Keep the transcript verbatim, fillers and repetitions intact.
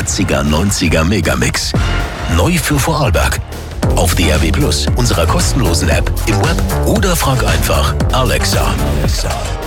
achtziger, neunziger Megamix. Neu für Vorarlberg. Auf D A B Plus, unserer kostenlosen App, im Web oder frag einfach Alexa. Alexa.